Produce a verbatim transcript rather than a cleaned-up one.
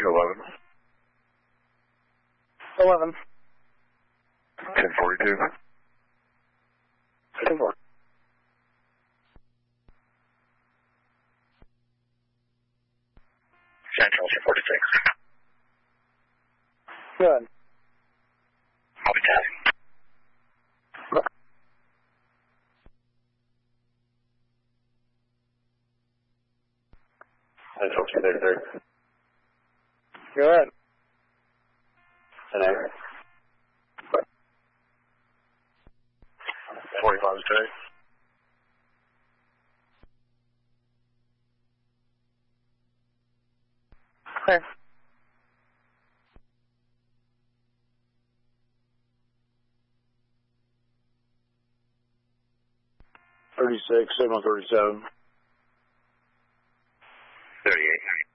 two eleven. eleven. ten forty-two. ten four. Central two forty-six. Good. Copy that. Central two thirty-three. Good. ten eight. forty-five is today. Okay. thirty-six, seven thirty-seven. thirty-eight.